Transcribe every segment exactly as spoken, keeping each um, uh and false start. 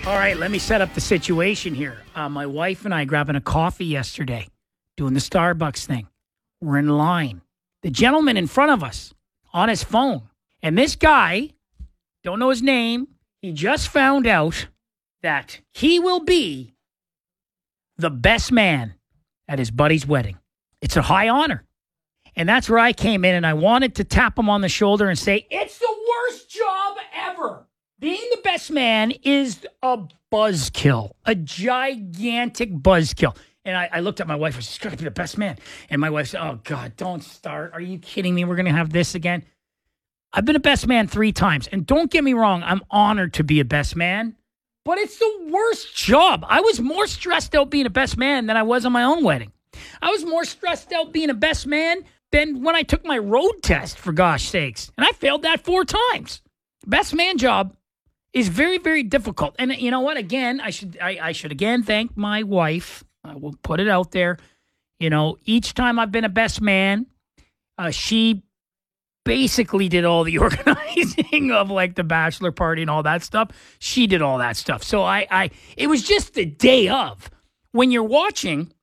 All right, let me set up the situation here. Uh, my wife and I grabbing a coffee yesterday, doing the Starbucks thing. We're in line. The gentleman in front of us on his phone. And this guy, don't know his name, he just found out that he will be the best man at his buddy's wedding. It's a high honor. And that's where I came in and I wanted to tap him on the shoulder and say, it's the worst job ever. Being the best man is a buzzkill, a gigantic buzzkill. And I, I looked at my wife and said, she's got to be the best man. And my wife said, oh, God, don't start. Are you kidding me? We're going to have this again. I've been a best man three times. And don't get me wrong, I'm honored to be a best man. But it's the worst job. I was more stressed out being a best man than I was on my own wedding. I was more stressed out being a best man than when I took my road test, for gosh sakes. And I failed that four times. Best man job is very, very difficult. And you know what? Again, I should I, I should again thank my wife. I will put it out there. You know, each time I've been a best man, uh, she basically did all the organizing of like the bachelor party and all that stuff. She did all that stuff. So I, I it was just the day of. When you're watching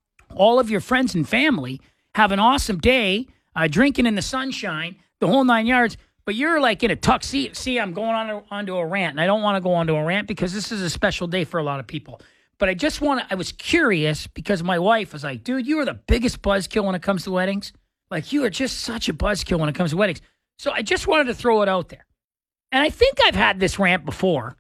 all of your friends and family have an awesome day, uh, drinking in the sunshine, the whole nine yards, but you're like in a tuxedo. See, I'm going on onto a rant, and I don't want to go onto a rant because this is a special day for a lot of people. But I just want to, I was curious because my wife was like, dude, you are the biggest buzzkill when it comes to weddings. Like, you are just such a buzzkill when it comes to weddings. So I just wanted to throw it out there. And I think I've had this rant before.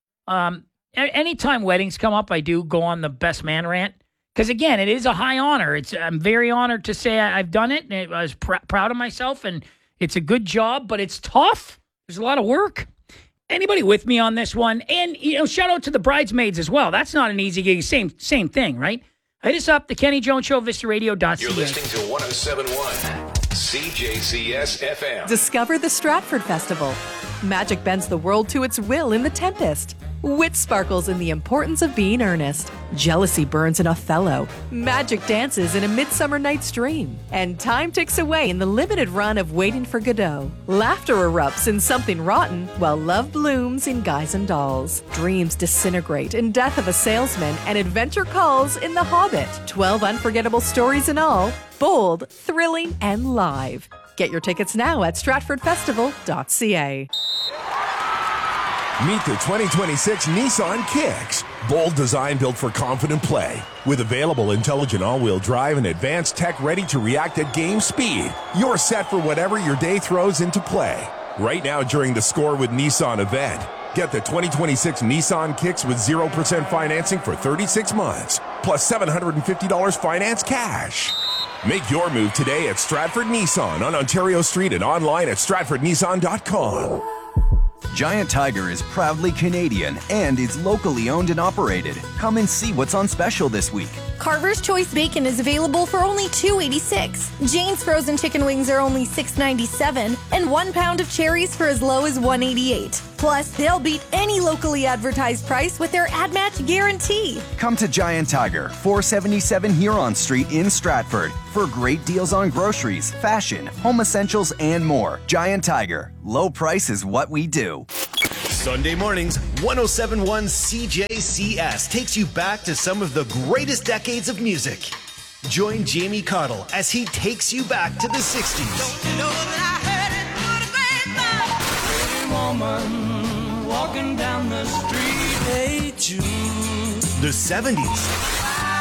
Um, anytime weddings come up, I do go on the best man rant. Because, again, it is a high honor. It's I'm very honored to say I, I've done it. And I was pr- proud of myself, and it's a good job, but it's tough. There's a lot of work. Anybody with me on this one? And, you know, shout out to the bridesmaids as well. That's not an easy gig. Same same thing, right? Hit us up, The Kenny Jones Show, Vista Radio dot C A. You're listening to one oh seven point one C J C S F M. Discover the Stratford Festival. Magic bends the world to its will in The Tempest. Wit sparkles in the importance of being earnest. Jealousy burns in Othello. Magic dances in A Midsummer Night's Dream. And time ticks away in the limited run of Waiting for Godot. Laughter erupts in Something Rotten, while love blooms in Guys and Dolls. Dreams disintegrate in Death of a Salesman, and adventure calls in The Hobbit. Twelve unforgettable stories in all. Bold, thrilling, and live. Get your tickets now at stratford festival dot c a. Meet the twenty twenty-six Nissan Kicks. Bold design built for confident play. With available intelligent all-wheel drive and advanced tech ready to react at game speed, you're set for whatever your day throws into play. Right now during the Score with Nissan event, get the twenty twenty-six Nissan Kicks with zero percent financing for thirty-six months, plus seven hundred fifty dollars finance cash. Make your move today at Stratford Nissan on Ontario Street and online at stratford nissan dot com. Giant Tiger is proudly Canadian and is locally owned and operated. Come and see what's on special this week. Carver's Choice Bacon is available for only two dollars and eighty-six cents. Jane's Frozen Chicken Wings are only six dollars and ninety-seven cents. And one pound of cherries for as low as one dollar and eighty-eight cents. Plus, they'll beat any locally advertised price with their ad match guarantee. Come to Giant Tiger, four seventy-seven Huron Street in Stratford for great deals on groceries, fashion, home essentials, and more. Giant Tiger. Low price is what we do. Sunday mornings, one oh seven point one C J C S takes you back to some of the greatest decades of music. Join Jamie Cottle as he takes you back to the sixties. Don't you know that I heard it through the grapevine? Pretty woman walking down the street. Hey, Jude. The seventies.